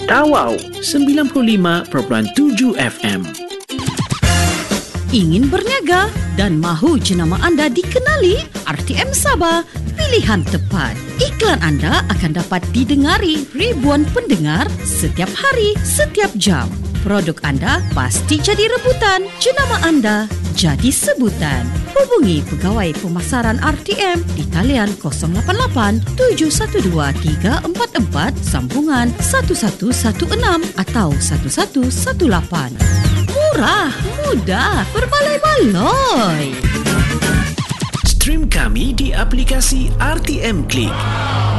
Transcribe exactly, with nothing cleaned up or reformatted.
Tawau sembilan puluh lima perpuluhan tujuh F M. Ingin berniaga dan mahu jenama anda dikenali? R T M Sabah, pilihan tepat. Iklan anda akan dapat didengari ribuan pendengar setiap hari, setiap jam. Produk anda pasti jadi rebutan, jenama anda jadi sebutan. Hubungi Pegawai Pemasaran R T M di talian kosong lapan lapan tujuh satu dua tiga empat empat sambungan satu satu satu enam atau satu satu satu lapan. Murah, mudah, berbaloi-baloi. Stream kami di aplikasi R T M Klik.